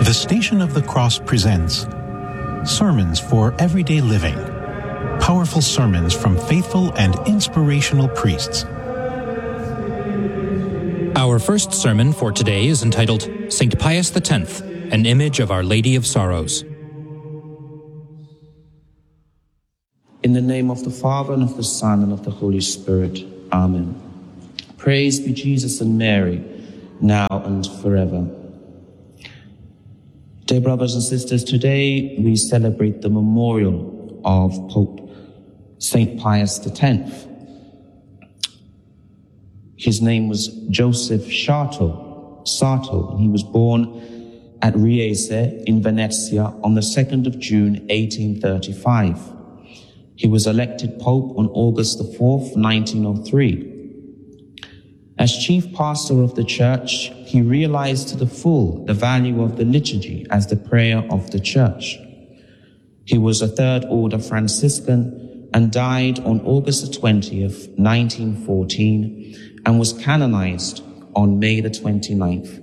The Station of the Cross presents Sermons for Everyday Living. Powerful sermons from faithful and inspirational priests. Our first sermon for today is entitled St. Pius X, an Image of Our Lady of Sorrows. In the name of the Father, and of the Son, and of the Holy Spirit. Amen. Praise be Jesus and Mary, now and forever. Dear brothers and sisters, today we celebrate the memorial of Pope St. Pius X. His name was Joseph Sarto, and he was born at Riese in Venezia on the 2nd of June, 1835. He was elected Pope on August the 4th, 1903. As chief pastor of the church, he realized to the full the value of the liturgy as the prayer of the church. He was a Third Order Franciscan and died on August the 20th, 1914, and was canonized on May the 29th,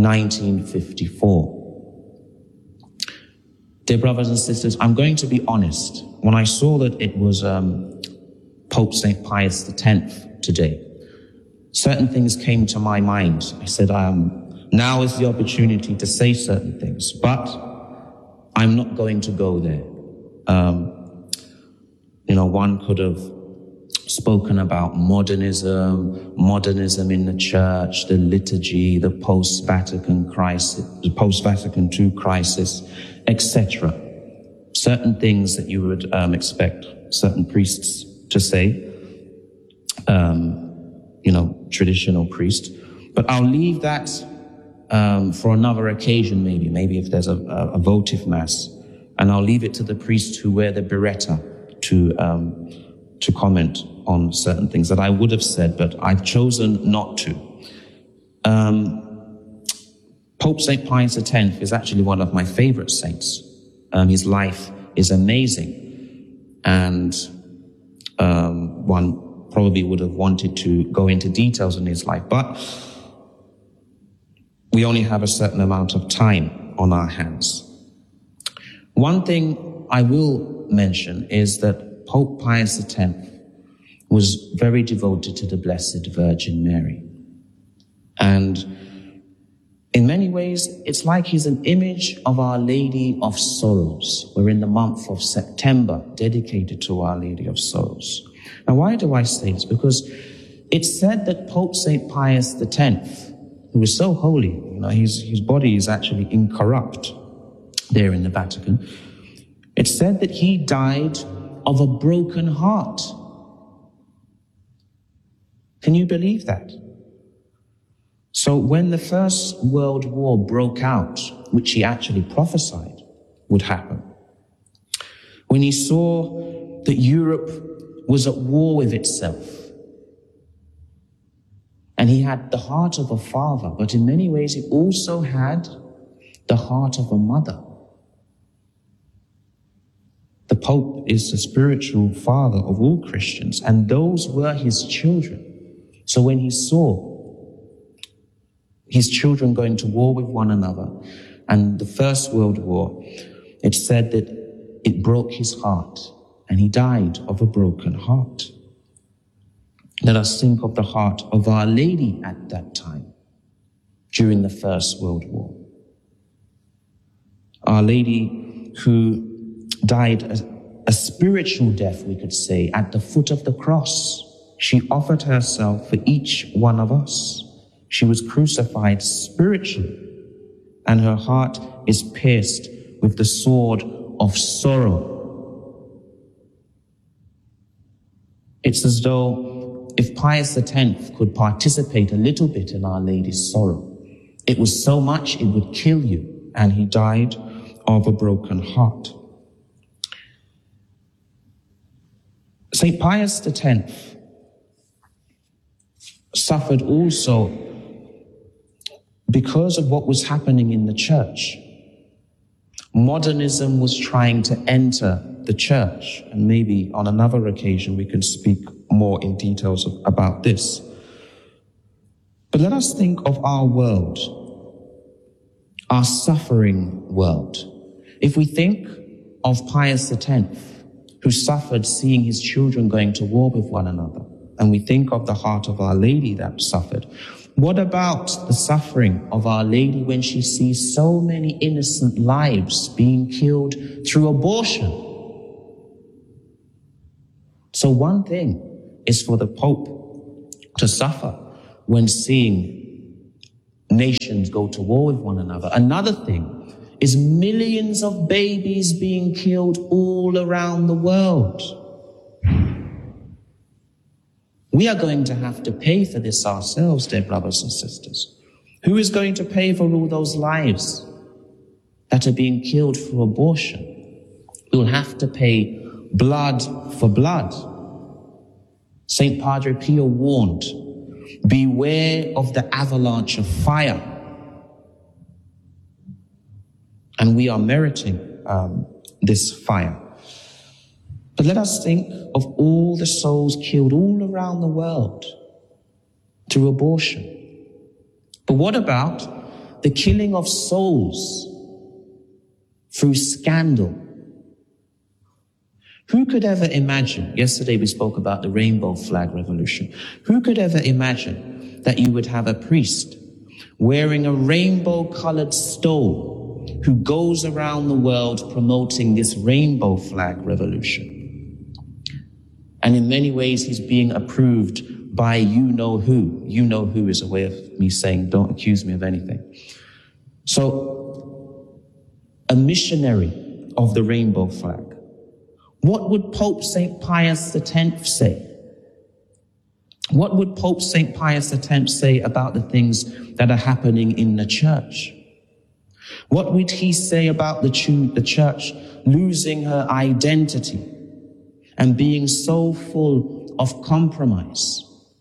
1954. Dear brothers and sisters, I'm going to be honest. When I saw that it was Pope St. Pius X today, certain things came to my mind. I said, now is the opportunity to say certain things, but I'm not going to go there. One could have spoken about modernism in the church, the liturgy, the post-Vatican crisis, the post-Vatican II crisis, etc. Certain things that you would expect certain priests to say, traditional priest. But I'll leave that for another occasion, maybe if there's a votive mass, and I'll leave it to the priests who wear the biretta to comment on certain things that I would have said, but I've chosen not to. Pope St. Pius X is actually one of my favorite saints. His life is amazing, and one probably would have wanted to go into details in his life, but we only have a certain amount of time on our hands. One thing I will mention is that Pope Pius X was very devoted to the Blessed Virgin Mary. And in many ways, it's like he's an image of Our Lady of Sorrows. We're in the month of September, dedicated to Our Lady of Sorrows. Now, why do I say this? Because it's said that Pope St. Pius X, who was so holy, his body is actually incorrupt there in the Vatican. It's said that he died of a broken heart. Can you believe that? So when the First World War broke out, which he actually prophesied would happen, when he saw that Europe was at war with itself, and he had the heart of a father, but in many ways he also had the heart of a mother. The Pope is the spiritual father of all Christians, and those were his children. So when he saw his children going to war with one another, and the First World War, it said that it broke his heart, and he died of a broken heart. Let us think of the heart of Our Lady at that time, during the First World War. Our Lady who died a spiritual death, we could say, at the foot of the cross. She offered herself for each one of us. She was crucified spiritually, and her heart is pierced with the sword of sorrow. It's as though if Pius X could participate a little bit in Our Lady's sorrow, it was so much it would kill you, and he died of a broken heart. St. Pius X suffered also because of what was happening in the church. Modernism was trying to enter the church, and maybe on another occasion we can speak more in details about this. But let us think of our world. our suffering world. If we think of Pius X, who suffered seeing his children going to war with one another, and we think of the Heart of Our Lady that suffered, what about the suffering of Our Lady when she sees so many innocent lives being killed through abortion? So one thing is for the Pope to suffer when seeing nations go to war with one another. Another thing is millions of babies being killed all around the world. We are going to have to pay for this ourselves, dear brothers and sisters. Who is going to pay for all those lives that are being killed for abortion? We'll have to pay blood for blood. St. Padre Pio warned, beware of the avalanche of fire. And we are meriting this fire. But let us think of all the souls killed all around the world through abortion. But what about the killing of souls through scandal? Who could ever imagine, yesterday we spoke about the rainbow flag revolution, who could ever imagine that you would have a priest wearing a rainbow-colored stole who goes around the world promoting this rainbow flag revolution? And in many ways, he's being approved by you-know-who. You-know-who is a way of me saying, don't accuse me of anything. So, a missionary of the rainbow flag. What would Pope St. Pius X say? What would Pope St. Pius X say about the things that are happening in the church? What would he say about the church losing her identity and being so full of compromise?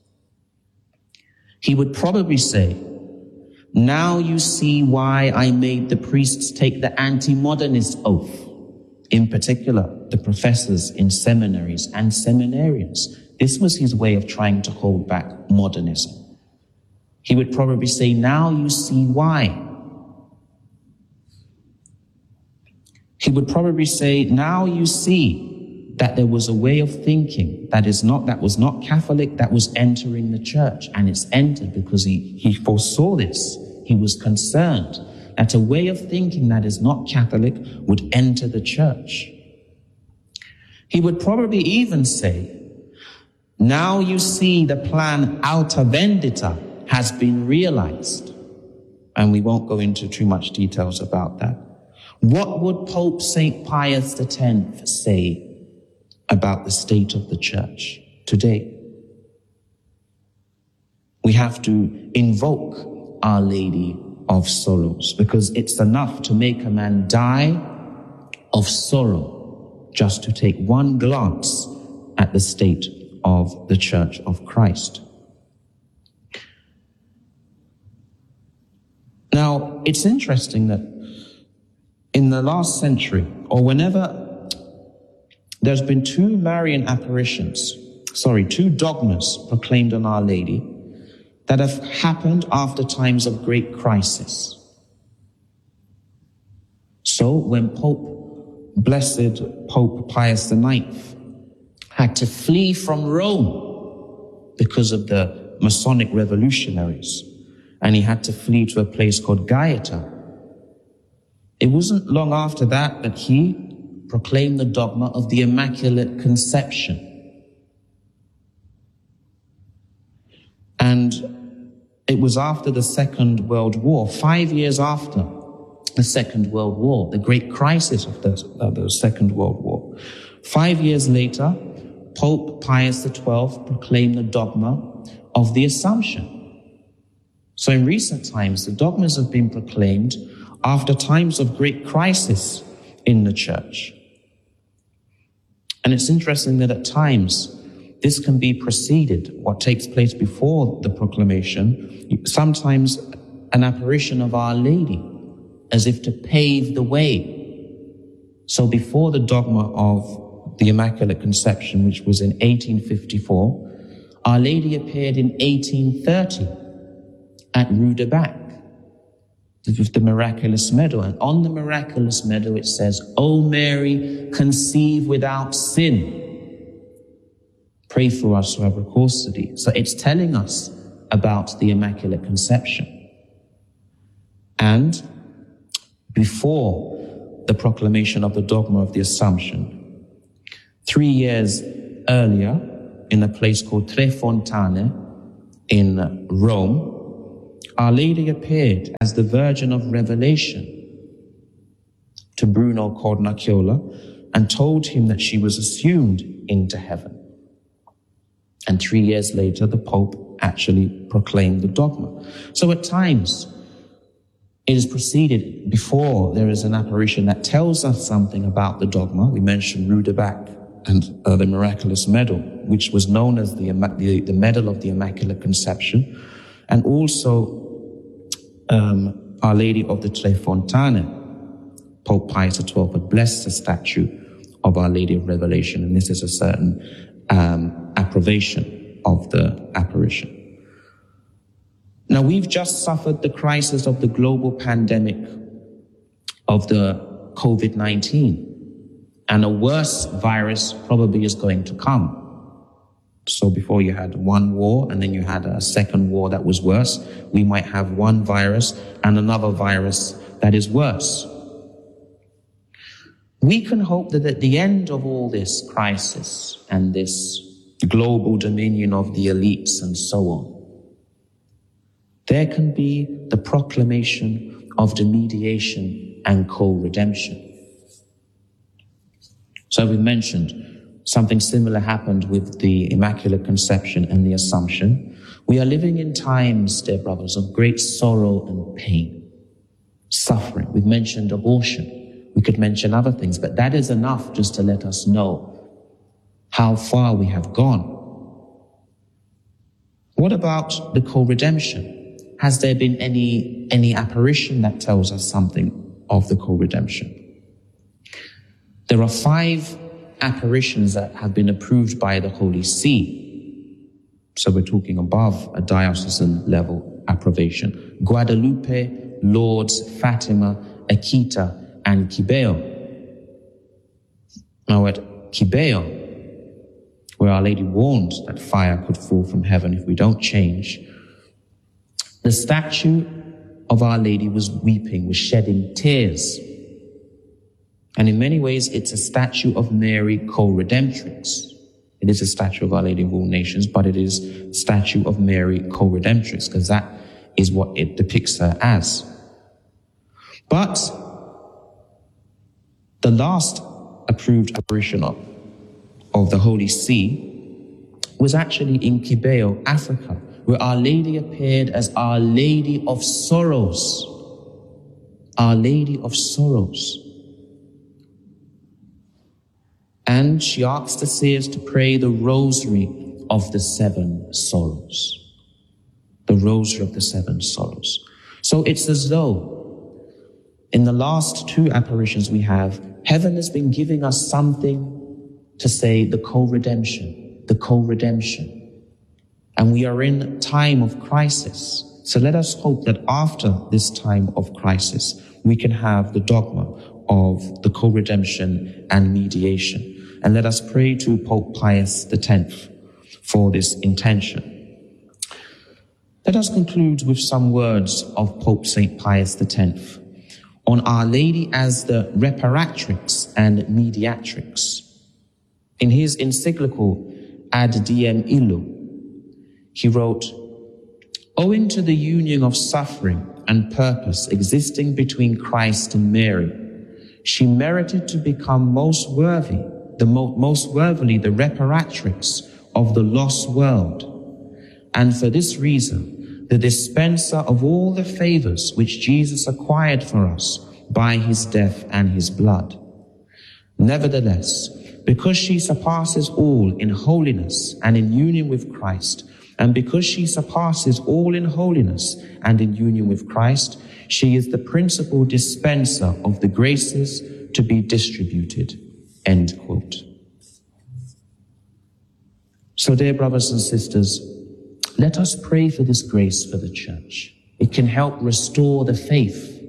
He would probably say, now you see why I made the priests take the anti-modernist oath, in particular the professors in seminaries and seminarians. This was his way of trying to hold back modernism. He would probably say, now you see why. He would probably say, now you see that there was a way of thinking that was not Catholic, that was entering the church. And it's entered because he foresaw this. He was concerned that a way of thinking that is not Catholic would enter the church. He would probably even say, now you see the plan Alta Vendita has been realized. And we won't go into too much details about that. What would Pope St. Pius X say about the state of the church today? We have to invoke Our Lady of Sorrows, because it's enough to make a man die of sorrow just to take one glance at the state of the Church of Christ. Now, it's interesting that in the last century, or whenever there's been two dogmas proclaimed on Our Lady that have happened after times of great crisis. So when Blessed Pope Pius IX had to flee from Rome because of the Masonic revolutionaries, and he had to flee to a place called Gaeta, it wasn't long after that he proclaimed the dogma of the Immaculate Conception. And it was after the Second World War, 5 years after the Second World War, the great crisis of the Second World War. 5 years later, Pope Pius XII proclaimed the dogma of the Assumption. So in recent times, the dogmas have been proclaimed after times of great crisis in the church. And it's interesting that at times, this can be preceded, what takes place before the proclamation, sometimes an apparition of Our Lady, as if to pave the way. So before the dogma of the Immaculate Conception, which was in 1854, Our Lady appeared in 1830 at Rue de Bac. with the miraculous medal. And on the miraculous medal it says, "O Mary, conceive without sin. Pray for us who have recourse to thee." So it's telling us about the Immaculate Conception. And before the proclamation of the dogma of the Assumption, 3 years earlier, in a place called Tre Fontane in Rome, Our Lady appeared as the Virgin of Revelation to Bruno Cornacchiola and told him that she was assumed into heaven. And 3 years later, the Pope actually proclaimed the dogma. So at times, it is preceded before there is an apparition that tells us something about the dogma. We mentioned Rue de Bac and the miraculous medal, which was known as the medal of the Immaculate Conception, and also Our Lady of the Tre Fontane. Pope Pius XII had blessed the statue of Our Lady of Revelation, and this is a certain approbation of the apparition. Now, we've just suffered the crisis of the global pandemic of the COVID-19, and a worse virus probably is going to come. So before you had one war and then you had a second war that was worse, we might have one virus and another virus that is worse. We can hope that at the end of all this crisis and this global dominion of the elites and so on, there can be the proclamation of the mediation and co-redemption. So we mentioned something similar happened with the Immaculate Conception and the Assumption. We are living in times, dear brothers, of great sorrow and pain, suffering. We've mentioned abortion. We could mention other things, but that is enough just to let us know how far we have gone. What about the co-redemption? Has there been any apparition that tells us something of the co-redemption? There are 5 apparitions that have been approved by the Holy See. So we're talking above a diocesan level approbation. Guadalupe, Lourdes, Fatima, Akita, and Cibeo. Now at Cibeo, where Our Lady warned that fire could fall from heaven if we don't change, the statue of Our Lady was weeping, was shedding tears. And in many ways, it's a statue of Mary co-redemptrix. It is a statue of Our Lady of all Nations, but it is a statue of Mary co-redemptrix, because that is what it depicts her as. But the last approved apparition of the Holy See was actually in Cibeo, Africa, where Our Lady appeared as Our Lady of Sorrows. Our Lady of Sorrows. And she asked the seers to pray the rosary of the 7 sorrows. The rosary of the 7 sorrows. So it's as though in the last 2 apparitions we have, heaven has been giving us something to say the co-redemption, the co-redemption. And we are in a time of crisis. So let us hope that after this time of crisis, we can have the dogma of the co-redemption and mediation. And let us pray to Pope Pius X for this intention. Let us conclude with some words of Pope St. Pius X on Our Lady as the reparatrix and mediatrix. In his encyclical Ad Diem Illum, he wrote, "Owing to the union of suffering and purpose existing between Christ and Mary, she merited to become most worthily the reparatrix of the lost world, and for this reason, the dispenser of all the favors which Jesus acquired for us by his death and his blood. Nevertheless, because she surpasses all in holiness and in union with Christ, and because she surpasses all in holiness and in union with Christ, she is the principal dispenser of the graces to be distributed." End quote. So, dear brothers and sisters, let us pray for this grace for the Church. It can help restore the faith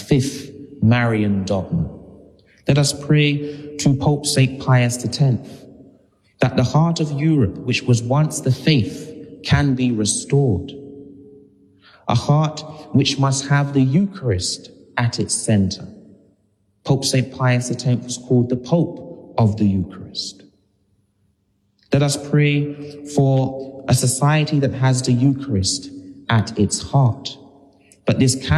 5th Marian dogma. Let us pray to Pope St. Pius X that the heart of Europe, which was once the faith, can be restored. A heart which must have the Eucharist at its center. Pope St. Pius X was called the Pope of the Eucharist. Let us pray for a society that has the Eucharist at its heart. But this can